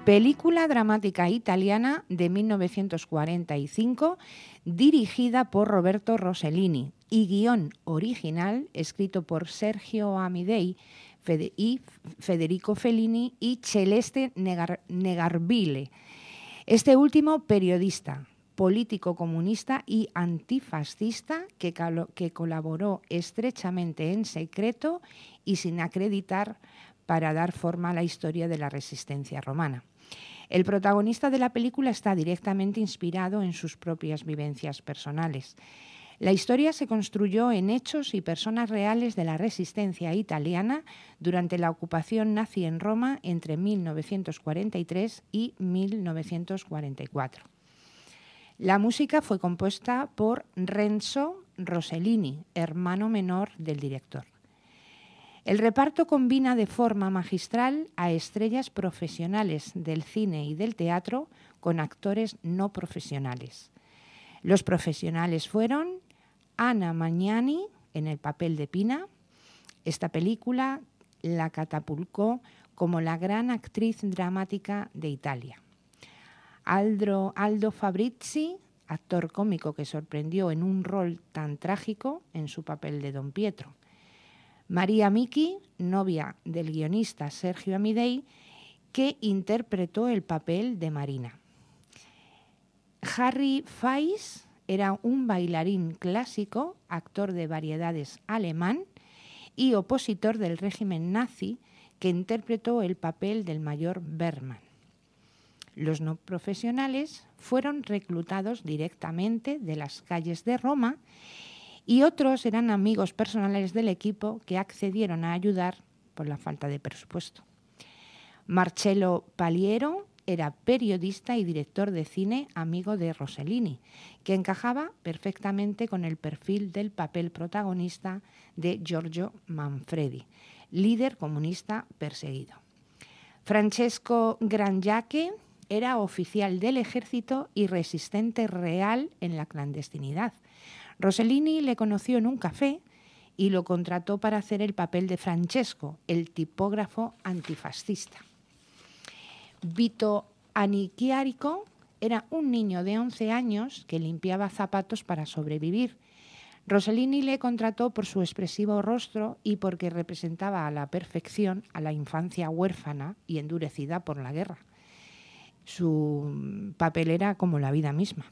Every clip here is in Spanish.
Película dramática italiana de 1945 dirigida por Roberto Rossellini y guión original escrito por Sergio Amidei y Federico Fellini y Celeste Negarbile. Este último periodista, político comunista y antifascista que colaboró estrechamente en secreto y sin acreditar para dar forma a la historia de la resistencia romana. El protagonista de la película está directamente inspirado en sus propias vivencias personales. La historia se construyó en hechos y personas reales de la resistencia italiana durante la ocupación nazi en Roma entre 1943 y 1944. La música fue compuesta por Renzo Rossellini, hermano menor del director. El reparto combina de forma magistral a estrellas profesionales del cine y del teatro con actores no profesionales. Los profesionales fueron Anna Magnani en el papel de Pina. Esta película la catapultó como la gran actriz dramática de Italia. Aldo Fabrizi, actor cómico que sorprendió en un rol tan trágico en su papel de Don Pietro. María Micchi, novia del guionista Sergio Amidei, que interpretó el papel de Marina. Harry Feiss era un bailarín clásico, actor de variedades alemán y opositor del régimen nazi, que interpretó el papel del mayor Bergman. Los no profesionales fueron reclutados directamente de las calles de Roma y otros eran amigos personales del equipo que accedieron a ayudar por la falta de presupuesto. Marcello Paliero era periodista y director de cine amigo de Rossellini, que encajaba perfectamente con el perfil del papel protagonista de Giorgio Manfredi, líder comunista perseguido. Francesco Granjacche era oficial del ejército y resistente real en la clandestinidad. Rossellini le conoció en un café y lo contrató para hacer el papel de Francesco, el tipógrafo antifascista. Vito Anichiarico era un niño de 11 años que limpiaba zapatos para sobrevivir. Rossellini le contrató por su expresivo rostro y porque representaba a la perfección a la infancia huérfana y endurecida por la guerra. Su papel era como la vida misma.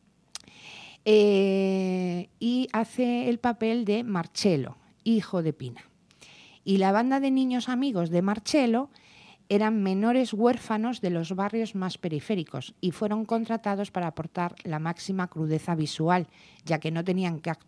Y hace el papel de Marcello, hijo de Pina. Y la banda de niños amigos de Marcello eran menores huérfanos de los barrios más periféricos y fueron contratados para aportar la máxima crudeza visual, ya que no tenían que